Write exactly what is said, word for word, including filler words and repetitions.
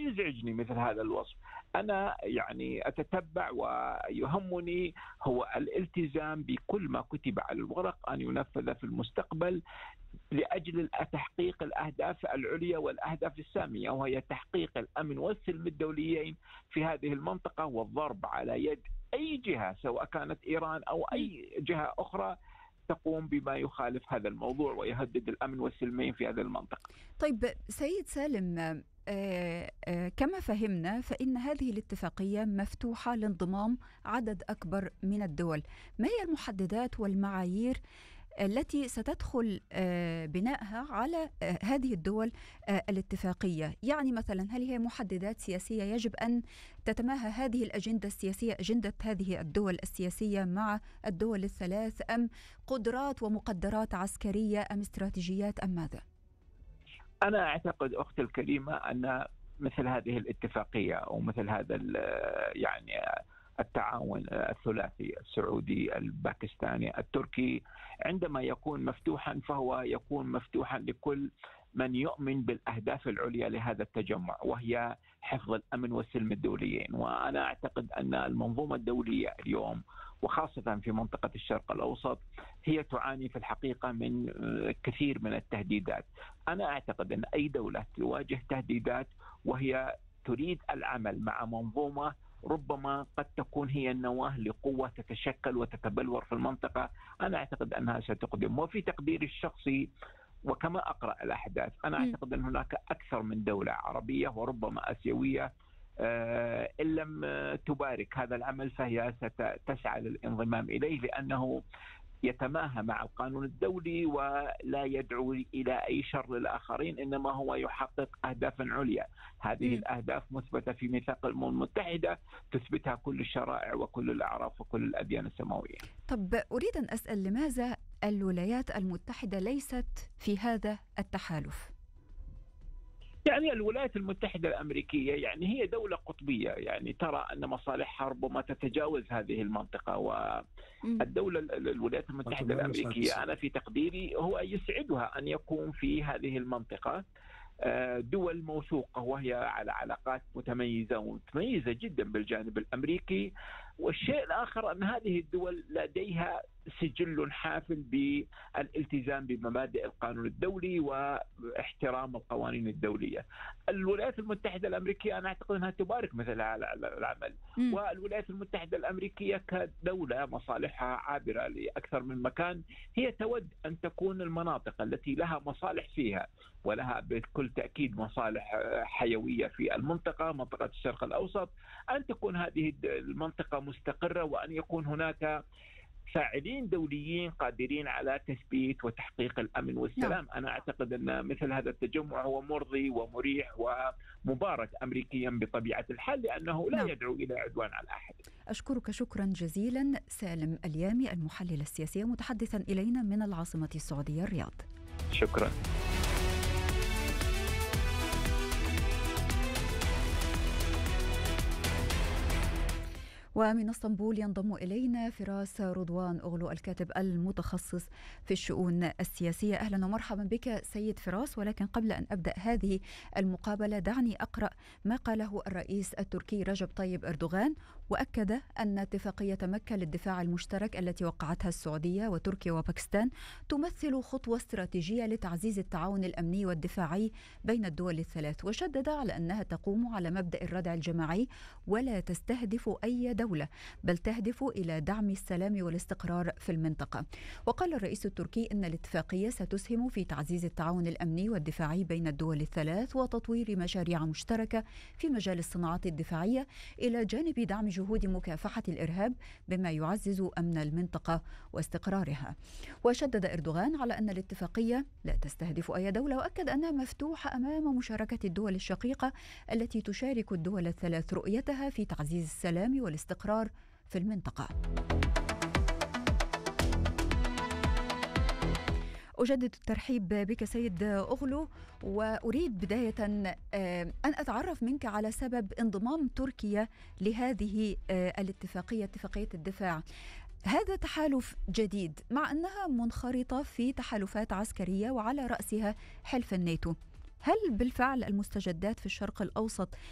يزعجني مثل هذا الوصف. أنا يعني أتتبع ويهمني هو الالتزام بكل ما كتب على الورق أن ينفذ في المستقبل لأجل تحقيق الأهداف العليا والأهداف السامية، وهي تحقيق الأمن والسلم الدوليين في هذه المنطقة، والضرب على يد أي جهة سواء كانت إيران أو أي جهة أخرى تقوم بما يخالف هذا الموضوع ويهدد الأمن والسلمين في هذه المنطقة. طيب سيد سالم، آه آه كما فهمنا فإن هذه الاتفاقية مفتوحة لانضمام عدد أكبر من الدول. ما هي المحددات والمعايير التي ستدخل بنائها على هذه الدول الاتفاقية؟ يعني مثلا هل هي محددات سياسية يجب أن تتماهى هذه الأجندة السياسية أجندة هذه الدول السياسية مع الدول الثلاث، أم قدرات ومقدرات عسكرية أم استراتيجيات أم ماذا؟ أنا أعتقد أختي الكريمة أن مثل هذه الاتفاقية أو مثل هذا يعني التعاون الثلاثي السعودي الباكستاني التركي عندما يكون مفتوحا فهو يكون مفتوحا لكل من يؤمن بالأهداف العليا لهذا التجمع، وهي حفظ الأمن والسلم الدوليين. وأنا أعتقد أن المنظومة الدولية اليوم وخاصة في منطقة الشرق الأوسط هي تعاني في الحقيقة من كثير من التهديدات. أنا أعتقد أن أي دولة تواجه تهديدات وهي تريد العمل مع منظومة ربما قد تكون هي النواة لقوة تتشكل وتتبلور في المنطقة، أنا أعتقد أنها ستقدم. وفي تقديري الشخصي وكما أقرأ الأحداث أنا أعتقد أن هناك أكثر من دولة عربية وربما آسيوية إن لم تبارك هذا العمل فهي ستسعى للانضمام إليه، لأنه يتماهى مع القانون الدولي ولا يدعو إلى أي شر للآخرين، إنما هو يحقق أهدافا عليا. هذه م. الأهداف مثبتة في ميثاق الأمم المتحدة تثبتها كل الشرائع وكل الأعراف وكل الأديان السماوية. طب أريد أن أسأل، لماذا الولايات المتحدة ليست في هذا التحالف؟ يعني الولايات المتحدة الأمريكية يعني هي دولة قطبية، يعني ترى أن مصالحها ربما تتجاوز هذه المنطقة، والدولة الولايات المتحدة الأمريكية أنا في تقديري هو يسعدها أن يكون في هذه المنطقة دول موثوقة وهي على علاقات متميزة ومتميزة جدا بالجانب الأمريكي. والشيء الآخر أن هذه الدول لديها سجل حافل بالالتزام بمبادئ القانون الدولي واحترام القوانين الدولية. الولايات المتحدة الأمريكية أنا أعتقد أنها تبارك مثل هذا العمل، م. والولايات المتحدة الأمريكية كدولة مصالحها عابرة لأكثر من مكان، هي تود أن تكون المناطق التي لها مصالح فيها ولها بكل تأكيد مصالح حيوية في المنطقة منطقة الشرق الأوسط أن تكون هذه المنطقة مستقرة، وأن يكون هناك فاعلين دوليين قادرين على تثبيت وتحقيق الأمن والسلام. نعم. أنا أعتقد أن مثل هذا التجمع هو مرضي ومريح ومبارك أمريكيا بطبيعة الحال، لأنه لا نعم. يدعو إلى عدوان على أحد. أشكرك شكرا جزيلا سالم اليامي المحلل السياسي متحدثا إلينا من العاصمة السعودية الرياض. شكرا. ومن اسطنبول ينضم إلينا فراس رضوان أغلو الكاتب المتخصص في الشؤون السياسية. أهلا ومرحبا بك سيد فراس، ولكن قبل أن أبدأ هذه المقابلة دعني أقرأ ما قاله الرئيس التركي رجب طيب أردوغان، وأكد أن اتفاقية مكة للدفاع المشترك التي وقعتها السعودية وتركيا وباكستان تمثل خطوة استراتيجية لتعزيز التعاون الأمني والدفاعي بين الدول الثلاث، وشدد على أنها تقوم على مبدأ الردع الجماعي ولا تستهدف أي دولة دولة بل تهدف إلى دعم السلام والاستقرار في المنطقة. وقال الرئيس التركي أن الاتفاقية ستسهم في تعزيز التعاون الأمني والدفاعي بين الدول الثلاث وتطوير مشاريع مشتركة في مجال الصناعات الدفاعية إلى جانب دعم جهود مكافحة الإرهاب بما يعزز أمن المنطقة واستقرارها. وشدد إردوغان على أن الاتفاقية لا تستهدف أي دولة، وأكد أنها مفتوحة أمام مشاركة الدول الشقيقة التي تشارك الدول الثلاث رؤيتها في تعزيز السلام والاستقرار في المنطقة. أجدد الترحيب بك سيد أغلو، وأريد بداية أن أتعرف منك على سبب انضمام تركيا لهذه الاتفاقية، اتفاقية الدفاع. هذا تحالف جديد مع أنها منخرطة في تحالفات عسكرية وعلى رأسها حلف الناتو. هل بالفعل المستجدات في الشرق الأوسط